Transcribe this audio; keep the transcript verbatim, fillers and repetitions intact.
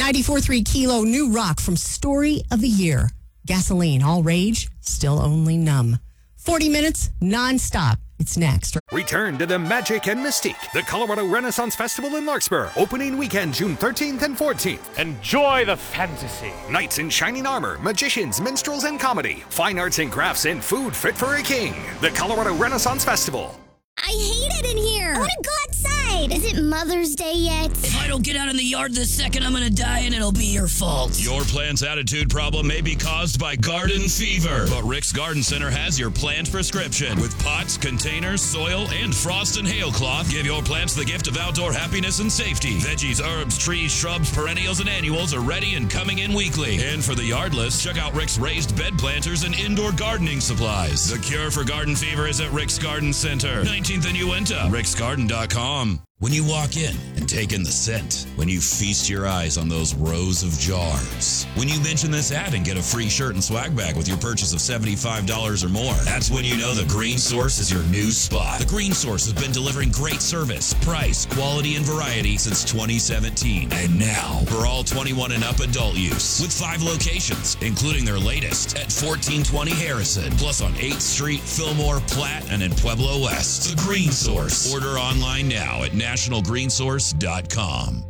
ninety-four point three Kilo, New Rock from Story of the Year. Gasoline, all rage, still only numb. forty minutes, nonstop. It's next. Return to the magic and mystique. The Colorado Renaissance Festival in Larkspur. Opening weekend, June thirteenth and fourteenth. Enjoy the fantasy. Knights in shining armor, magicians, minstrels, and comedy. Fine arts and crafts and food fit for a king. The Colorado Renaissance Festival. I hate it in here. I want to go outside. Is it Mother's Day yet? If I don't get out in the yard this second, I'm going to die and it'll be your fault. Your plant's attitude problem may be caused by garden fever, but Rick's Garden Center has your plant prescription. With pots, containers, soil, and frost and hail cloth, give your plants the gift of outdoor happiness and safety. Veggies, herbs, trees, shrubs, perennials, and annuals are ready and coming in weekly. And for the yardless, check out Rick's raised bed planters and indoor gardening supplies. The cure for garden fever is at Rick's Garden Center, nineteenth and Uinta, ricks garden dot com. When you walk in and take in the scent, when you feast your eyes on those rows of jars, when you mention this ad and get a free shirt and swag bag with your purchase of seventy-five dollars or more, that's when you know the Green Source is your new spot. The Green Source has been delivering great service, price, quality, and variety since twenty seventeen. And now, for all twenty-one and up adult use, with five locations, including their latest at fourteen twenty Harrison, plus on eighth Street, Fillmore, Platte, and in Pueblo West. The Green Source. Order online now at national green source dot com.